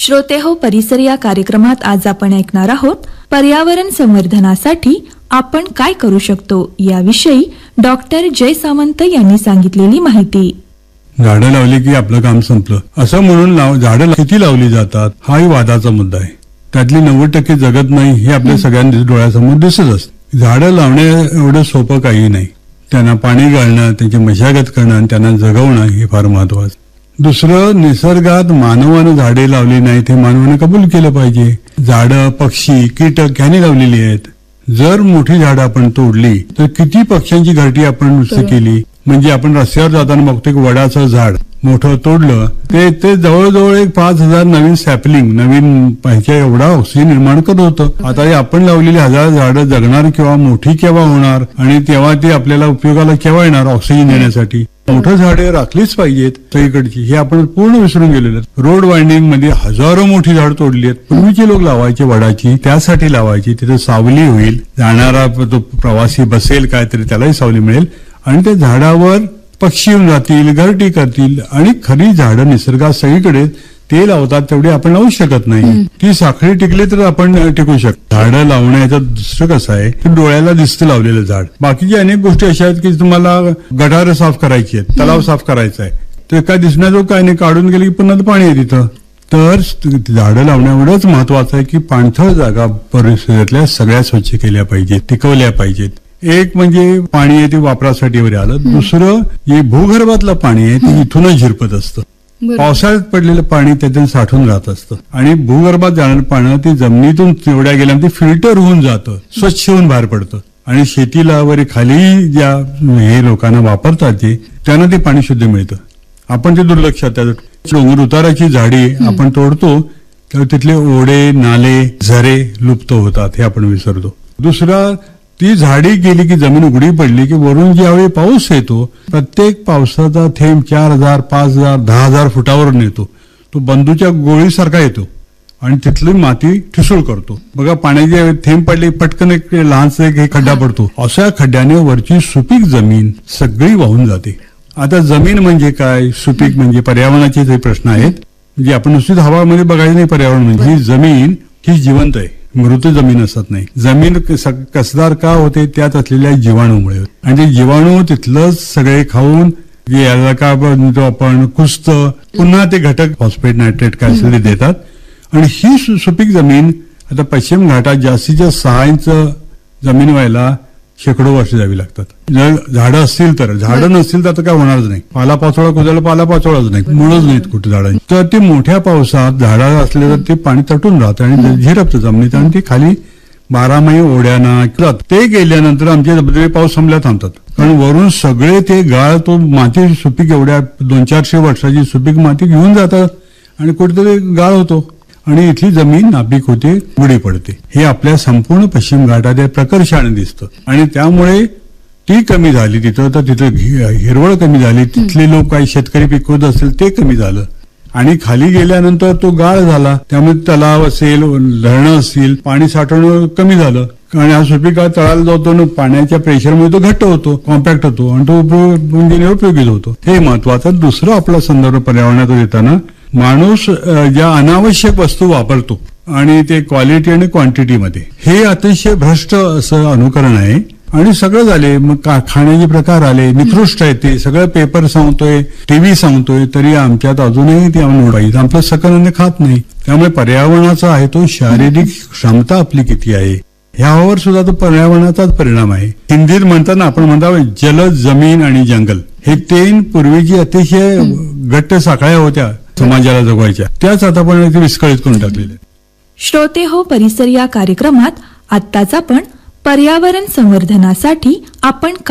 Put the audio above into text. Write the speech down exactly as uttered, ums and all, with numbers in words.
श्रोते हो, परिसर या कार्यक्रमात आज आपण ऐकणार आहोत पर्यावरण संवर्धनासाठी आपण काय करू शकतो याविषयी डॉक्टर जय सामंत यांनी सांगितलेली माहिती. झाडं लावली की आपलं काम संपलं असं म्हणून लाव झाडं किती लावली जातात हाही वादाचा मुद्दा आहे. त्यातली नव्वद टक्के जगत नाही हे आपल्या सगळ्यांना डोळ्यासमोर दिसत असतं. झाडं लावणे एवढं सोपं काही नाही. त्यांना पाणी घालणं, त्यांची मशागत करणं आणि त्यांना जगवणं हे फार महत्वाचं. दुसरं, निसर्गात मानवानं झाडे लावली नाहीत हे मानवाने कबूल केलं पाहिजे. झाडं, पक्षी, कीटक ह्यांनी लावलेली आहेत. जर मोठी झाडं आपण तोडली तर किती पक्ष्यांची घरटी आपण नुसती केली. म्हणजे आपण रस्त्यावर जाताना बघतो की वडाचं झाड मोठं तोडलं ते ते जवळजवळ एक पाच हजार नवीन सॅपलिंग नवीन पाहिजे एवढा ऑक्सिजन निर्माण करत होतं. आता हे आपण लावलेली हजार झाडं जगणार केव्हा, मोठी केव्हा होणार आणि तेव्हा ती आपल्याला उपयोगाला केव्हा येणार ऑक्सिजन देण्यासाठी. मोठं झाडे राखलीच पाहिजेत सगळीकडची, हे आपण पूर्ण विसरून गेलेलो. रोड वाइंडिंग मध्ये हजारो मोठी झाड तोडली आहेत. पूर्वीचे लोक लावायचे वडाची, त्यासाठी लावायची, तिथे सावली होईल, जाणारा तो प्रवासी बसेल काहीतरी त्यालाही सावली मिळेल आणि त्या झाडावर पक्षी येऊन राहतील, घरटी करतील. आणि खरी झाडं निसर्गात सगळीकडे ते लावतात तेवढे आपण लावू शकत नाही. ती साखळी टिकली तर आपण टिकू शकतो. झाडं लावण्याचं दुसरं कसं आहे की डोळ्याला दिसतं लावलेलं झाड. बाकीची अनेक गोष्टी अशा आहेत की तुम्हाला गटारं साफ करायची आहेत, तलाव साफ करायचा आहे, ते काय दिसण्याजोग काय नाही, काढून गेले की पुन्हा पाणी आहे तिथं. तर झाडं लावण्यावरच महत्वाचं आहे की पाणथळ जागा परिसरातल्या सगळ्या स्वच्छ केल्या पाहिजेत, टिकवल्या पाहिजेत. एक म्हणजे पाणी आहे ते वापरासाठी वगैरे आलं. दुसरं, जे भूगर्भातलं पाणी आहे ते इथूनच झिरपत असतं. पावसाळ्यात पडलेलं पाणी त्यातून साठून राहत असतं आणि भूगर्भात जाणारं पाणी ते जमिनीतून तेवढ्या गेल्यानंतर ते फिल्टर होऊन जातं, स्वच्छ होऊन बाहेर पडतं. आणि शेतीला वगैरे खाली ज्या हे लोकांना वापरतात ते त्यांना ते पाणी शुद्ध मिळतं. आपण ते दुर्लक्षात डोंगर उताराची झाडी आपण तोडतो तर तिथले ओढे, नाले, झरे लुप्त होतात हे आपण विसरतो. दुसरा, ती झाडी गेली की जमीन उघडी पडली की वरून ज्यावेळी पाऊस येतो प्रत्येक पावसाचा थेंब चार हजार पाच हजार दहा हजार फुटावरून येतो. तो बंदूच्या गोळीसारखा येतो आणि तिथली माती ठिसूळ करतो. बघा, पाण्याचे थेंब पडले पटकन एक लहानसा एक खड्डा पडतो. अशा खड्ड्याने वरची सुपीक जमीन सगळी वाहून जाते. आता जमीन म्हणजे काय, सुपीक म्हणजे पर्यावरणाचे जे प्रश्न आहेत. म्हणजे आपण नुसतीच हवामध्ये बघायचं नाही. पर्यावरण म्हणजे ही जमीन ही जिवंत आहे, मृत जमीन असत नाही. जमीन कसदार का होते, त्यात असलेल्या जीवाणूमुळे. आणि ते जीवाणू तिथलंच सगळे खाऊन याला का म्हणतो आपण कुसतं, पुन्हा ते घटक फॉस्फेट, नायट्रेट काय असेल ते देतात. आणि ही सुपीक जमीन आता पश्चिम घाटात जास्तीत जास्त सहा इंच जमीन व्हायला शेकडो वर्ष जावी लागतात. जर झाडं असतील तर. झाडं नसतील तर काय होणारच नाही. पाला पाचोळा कुजायला पाला पाचोळाच नाही, मुळच नाहीत कुठे झाडांची. तर ते मोठ्या पावसात झाडं असले तर ते पाणी तटून राहतं आणि झिरपतं जमिनीत आणि ते खाली बारामाही ओढ्याना ते गेल्यानंतर आमचे धबधबे पाऊस संपल्या थांबतात. कारण वरून सगळे ते गाळ तो माती सुपीक एवढ्या दोन चारशे वर्षाची सुपीक माती घेऊन जातात आणि कुठेतरी गाळ होतो आणि इथली जमीन नापीक होते, उघडी पडते. हे आपल्या संपूर्ण पश्चिम घाटात प्रकर्षाने दिसतं. आणि त्यामुळे ती कमी झाली तिथं, तर तिथं हिरवळ कमी झाली. तिथले लोक काही शेतकरी पिकवत असेल ते कमी झालं आणि खाली गेल्यानंतर तो गाळ झाला. त्यामुळे तलाव असेल, धरणं असतील, पाणी साठवणं कमी झालं. आणि हा सुपीक गाळ तळाला जातो, पाण्याच्या प्रेशरमुळे तो घट्ट होतो, कॉम्पॅक्ट होतो आणि तो उपयोगी होतो. हे महत्वाचं. दुसरं आपला संदर्भ पर्यावरणात येताना माणूस ज्या अनावश्यक वस्तू वापरतो आणि ते क्वालिटी आणि क्वांटिटीमध्ये, हे अतिशय भ्रष्ट असं अनुकरण आहे. आणि सगळं झाले, मग खाण्याचे प्रकार आले, निकृष्ट आहे ते सगळं. पेपर सांगतोय, टीव्ही सांगतोय, तरी आमच्यात अजूनही ती नोड पाहिजे. आपलं सकल अन्न खात नाही. त्यामुळे पर्यावरणाचा आहे तो शारीरिक क्षमता आपली किती आहे ह्यावर सुद्धा तो पर्यावरणाचाच परिणाम आहे. हिंदीत म्हणताना आपण म्हणतो जल, जमीन आणि जंगल, हे तीन पूर्वीची अतिशय घट्ट साखळ्या होत्या समाजाला जगवायच्या, त्याच आता पण विस्कळीत करून टाकलेल्या. श्रोते हो, परिसर या कार्यक्रमात आत्ताच आपण पर्यावरण संवर्धनासाठी आपण